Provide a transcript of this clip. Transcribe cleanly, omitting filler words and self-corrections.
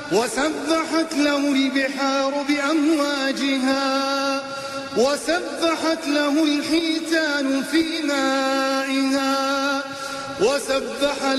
وسبحت له البحار بأمواجها وسبحت له الحيتان في مائها وسبح